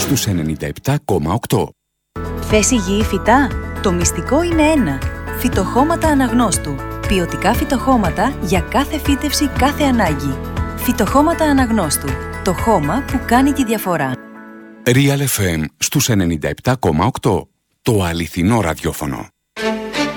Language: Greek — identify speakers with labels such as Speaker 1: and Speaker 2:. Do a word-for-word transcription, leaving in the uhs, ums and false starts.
Speaker 1: στους ενενήντα επτά κόμμα οκτώ.
Speaker 2: Θες υγιή φυτά? Το μυστικό είναι ένα. Φυτοχώματα Αναγνώστου. Ποιοτικά φυτοχώματα για κάθε φύτευση, κάθε ανάγκη. Φυτοχώματα Αναγνώστου. Το χώμα που κάνει τη διαφορά.
Speaker 1: Real εφ εμ στους ενενήντα επτά κόμμα οκτώ. Το αληθινό ραδιόφωνο.